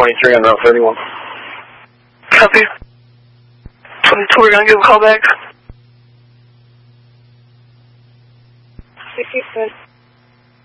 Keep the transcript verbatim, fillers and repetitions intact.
twenty-three on Route thirty-one. Copy. twenty-two, we're going to give a call back. sixty-seven.